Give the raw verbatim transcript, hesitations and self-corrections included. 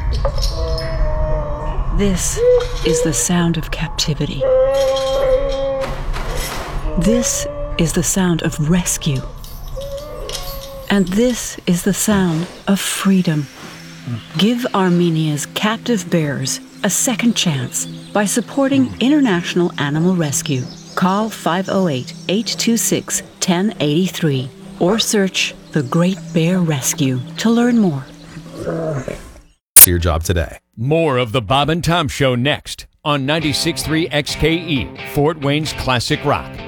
This is the sound of captivity. This is the sound of rescue. And this is the sound of freedom. Give Armenia's captive bears a second chance by supporting International Animal Rescue. Call five oh eight, eight two six, one oh eight three or search The Great Bear Rescue to learn more. Your job today. More of the Bob and Tom Show next on ninety-six point three X K E, Fort Wayne's Classic Rock.